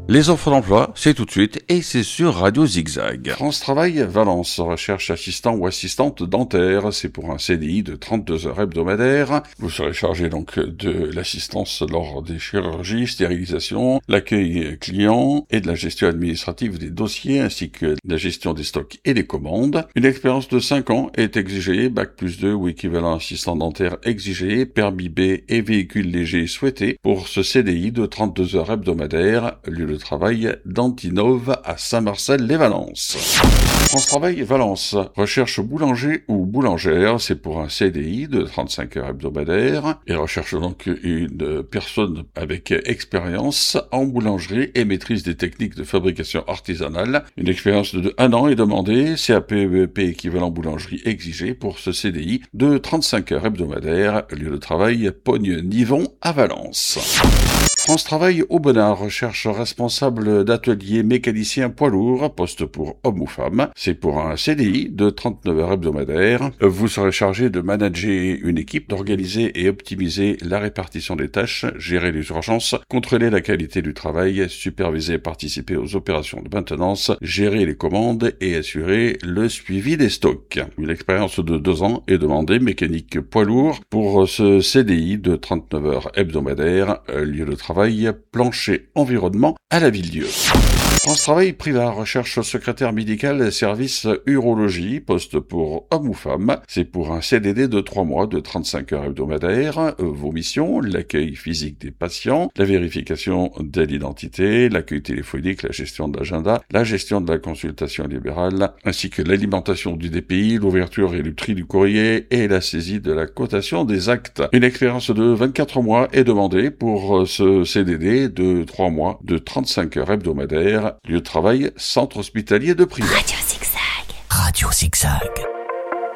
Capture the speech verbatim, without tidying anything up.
Les offres d'emploi, c'est tout de suite et c'est sur Radio Zigzag. France Travail Valence recherche assistant ou assistante dentaire. C'est pour un C D I de trente-deux heures hebdomadaires. Vous serez chargé donc de l'assistance lors des chirurgies, stérilisation, l'accueil client et de la gestion administrative des dossiers ainsi que de la gestion des stocks et des commandes. Une expérience de cinq ans est exigée, bac plus deux ou équivalent assistant dentaire exigé, permis B et véhicule léger souhaité pour ce C D I de trente-deux heures hebdomadaires. Lieu de travail d'Antinove à Saint-Marcel-les-Valences. France Travail Valence recherche boulanger ou boulangère, c'est pour un C D I de trente-cinq heures hebdomadaires et recherche donc une personne avec expérience en boulangerie et maîtrise des techniques de fabrication artisanale. Une expérience de un an est demandée, C A P E E P équivalent boulangerie exigé pour ce C D I de trente-cinq heures hebdomadaires, lieu de travail Pogne-Nivon à Valence. France Travail Aubenas recherche responsable d'atelier mécanicien poids lourd, poste pour homme ou femme. C'est pour un C D I de trente-neuf heures hebdomadaires. Vous serez chargé de manager une équipe, d'organiser et optimiser la répartition des tâches, gérer les urgences, contrôler la qualité du travail, superviser et participer aux opérations de maintenance, gérer les commandes et assurer le suivi des stocks. Une expérience de deux ans est demandée, mécanique poids lourd, pour ce C D I de trente-neuf heures hebdomadaires, lieu de travail plancher environnement à la Ville-Dieu. France Travail Privat recherche secrétaire médical service urologie, poste pour homme ou femme. C'est pour un C D D de trois mois de trente-cinq heures hebdomadaires. Vos missions, l'accueil physique des patients, la vérification de l'identité, l'accueil téléphonique, la gestion de l'agenda, la gestion de la consultation libérale, ainsi que l'alimentation du D P I, l'ouverture et le tri du courrier et la saisie de la cotation des actes. Une expérience de vingt-quatre mois est demandée pour ce C D D de trois mois de trente-cinq heures hebdomadaires. Lieu de travail, centre hospitalier de Privas. Radio Zigzag. Radio Zigzag.